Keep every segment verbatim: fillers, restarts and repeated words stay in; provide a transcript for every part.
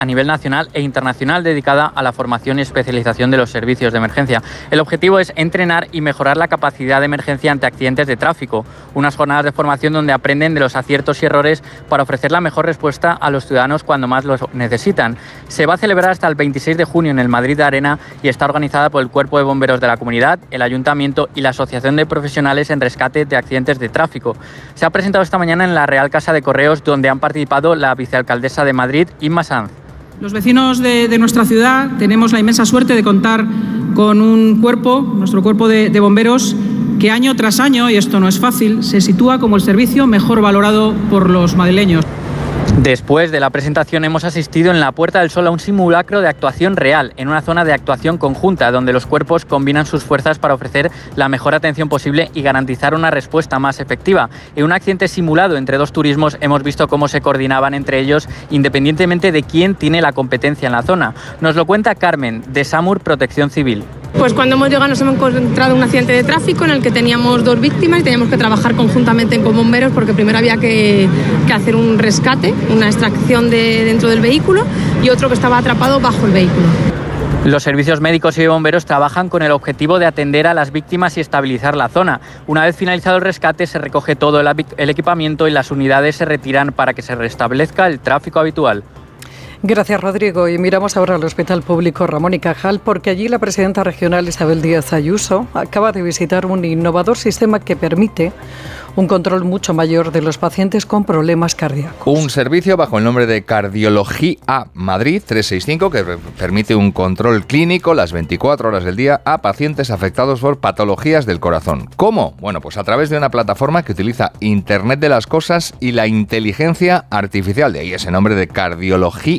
a nivel nacional e internacional dedicada a la formación y especialización de los servicios de emergencia. El objetivo es entrenar y mejorar la capacidad de emergencia ante accidentes de tráfico. Unas jornadas de formación donde aprenden de los aciertos y errores para ofrecer la mejor respuesta a los ciudadanos cuando más los necesitan. Se va a celebrar hasta el veintiséis de junio en el Madrid Arena y está organizada por el Cuerpo de Bomberos de la Comunidad, el Ayuntamiento y la Asociación de Profesionales en Rescate de Accidentes de Tráfico. Se ha presentado esta mañana en la Real Casa de Correos, donde han participado la vicealcaldesa de Madrid, Inma Sanz. Los vecinos de, de nuestra ciudad tenemos la inmensa suerte de contar con un cuerpo, nuestro cuerpo de, de bomberos, que año tras año, y esto no es fácil, se sitúa como el servicio mejor valorado por los madrileños. Después de la presentación hemos asistido en la Puerta del Sol a un simulacro de actuación real, en una zona de actuación conjunta, donde los cuerpos combinan sus fuerzas para ofrecer la mejor atención posible y garantizar una respuesta más efectiva. En un accidente simulado entre dos turismos hemos visto cómo se coordinaban entre ellos, independientemente de quién tiene la competencia en la zona. Nos lo cuenta Carmen, de SAMUR Protección Civil. Pues cuando hemos llegado nos hemos encontrado un accidente de tráfico en el que teníamos dos víctimas y teníamos que trabajar conjuntamente con bomberos porque primero había que, que hacer un rescate, una extracción de dentro del vehículo y otro que estaba atrapado bajo el vehículo. Los servicios médicos y bomberos trabajan con el objetivo de atender a las víctimas y estabilizar la zona. Una vez finalizado el rescate se recoge todo el, el equipamiento y las unidades se retiran para que se restablezca el tráfico habitual. Gracias, Rodrigo. Y miramos ahora al Hospital Público Ramón y Cajal, porque allí la presidenta regional Isabel Díaz Ayuso acaba de visitar un innovador sistema que permite un control mucho mayor de los pacientes con problemas cardíacos. Un servicio bajo el nombre de Cardiología Madrid trescientos sesenta y cinco que permite un control clínico las veinticuatro horas del día a pacientes afectados por patologías del corazón. ¿Cómo? Bueno, pues a través de una plataforma que utiliza Internet de las Cosas y la inteligencia artificial, de ahí ese nombre de Cardiología.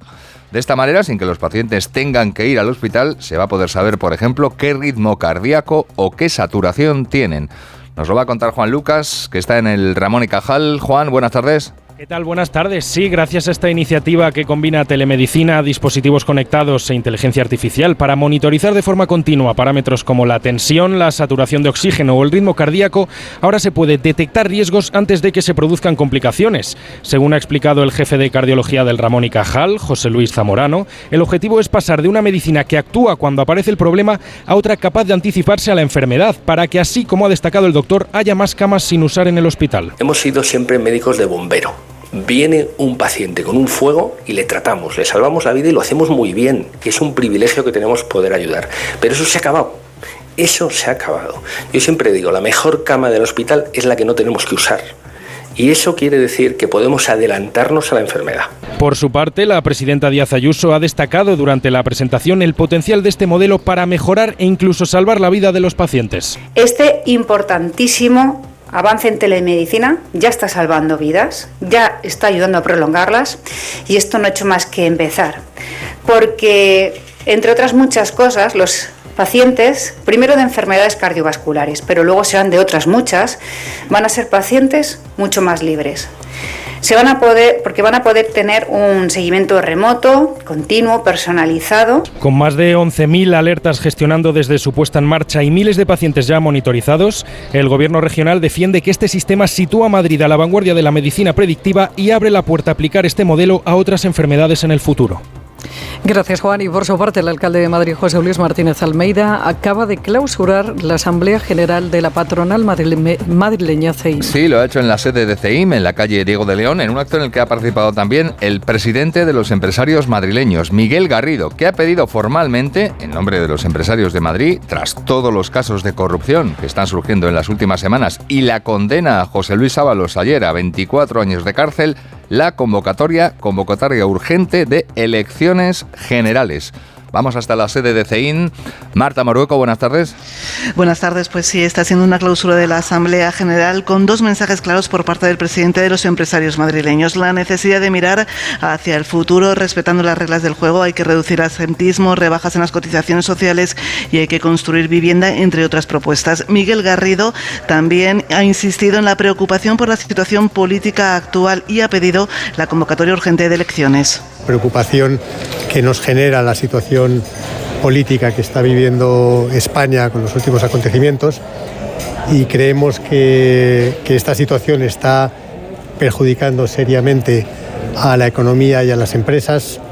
De esta manera, sin que los pacientes tengan que ir al hospital, se va a poder saber, por ejemplo, qué ritmo cardíaco o qué saturación tienen. Nos lo va a contar Juan Lucas, que está en el Ramón y Cajal. Juan, buenas tardes. ¿Qué tal? Buenas tardes. Sí, gracias a esta iniciativa que combina telemedicina, dispositivos conectados e inteligencia artificial para monitorizar de forma continua parámetros como la tensión, la saturación de oxígeno o el ritmo cardíaco, ahora se puede detectar riesgos antes de que se produzcan complicaciones. Según ha explicado el jefe de cardiología del Ramón y Cajal, José Luis Zamorano, el objetivo es pasar de una medicina que actúa cuando aparece el problema a otra capaz de anticiparse a la enfermedad, para que así, como ha destacado el doctor, haya más camas sin usar en el hospital. Hemos sido siempre médicos de bombero. Viene un paciente con un fuego y le tratamos, le salvamos la vida y lo hacemos muy bien, que es un privilegio que tenemos poder ayudar. Pero eso se ha acabado, eso se ha acabado. Yo siempre digo, la mejor cama del hospital es la que no tenemos que usar. Y eso quiere decir que podemos adelantarnos a la enfermedad. Por su parte, la presidenta Díaz Ayuso ha destacado durante la presentación el potencial de este modelo para mejorar e incluso salvar la vida de los pacientes. Este importantísimo avance en telemedicina ya está salvando vidas, ya está ayudando a prolongarlas y esto no ha hecho más que empezar. Porque, entre otras muchas cosas, los pacientes, primero de enfermedades cardiovasculares, pero luego serán de otras muchas, van a ser pacientes mucho más libres. Se van a poder, porque van a poder tener un seguimiento remoto, continuo, personalizado. Con más de once mil alertas gestionando desde su puesta en marcha y miles de pacientes ya monitorizados, el Gobierno regional defiende que este sistema sitúa a Madrid a la vanguardia de la medicina predictiva y abre la puerta a aplicar este modelo a otras enfermedades en el futuro. Gracias, Juan. Y por su parte, el alcalde de Madrid, José Luis Martínez Almeida, acaba de clausurar la Asamblea General de la patronal madrile- madrileña C E I M. Sí, lo ha hecho en la sede de C E I M, en la calle Diego de León, en un acto en el que ha participado también el presidente de los empresarios madrileños, Miguel Garrido, que ha pedido formalmente, en nombre de los empresarios de Madrid, tras todos los casos de corrupción que están surgiendo en las últimas semanas y la condena a José Luis Ábalos ayer a veinticuatro años de cárcel, la convocatoria, convocatoria urgente de elecciones generales. Vamos hasta la sede de C E I M. Marta Morueco, buenas tardes. Buenas tardes, pues sí, está siendo una clausura de la Asamblea General con dos mensajes claros por parte del presidente de los empresarios madrileños. La necesidad de mirar hacia el futuro respetando las reglas del juego. Hay que reducir absentismo, rebajas en las cotizaciones sociales y hay que construir vivienda, entre otras propuestas. Miguel Garrido también ha insistido en la preocupación por la situación política actual y ha pedido la convocatoria urgente de elecciones. Preocupación que nos genera la situación política que está viviendo España con los últimos acontecimientos y creemos que, que esta situación está perjudicando seriamente a la economía y a las empresas.